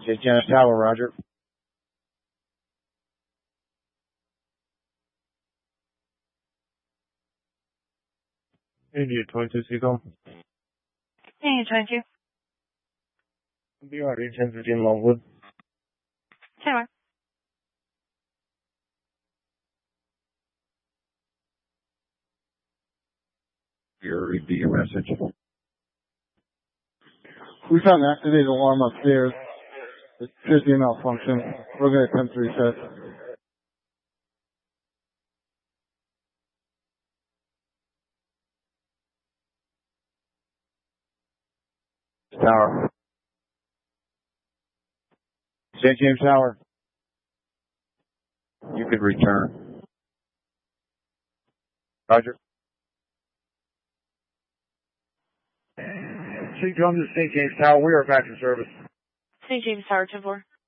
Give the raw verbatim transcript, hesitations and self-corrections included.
Saint James Tower, roger. India twenty-two, Seagull. India twenty-two. B R D ten fifteen Longwood. Tower. Here, read your message. We found an activated alarm upstairs. It appears to be a malfunction. We're going to attempt to reset. Tower. Saint James Tower. You can return. Roger. Saint James, Saint James Tower, we are back in service. Saint James Tower, ten four.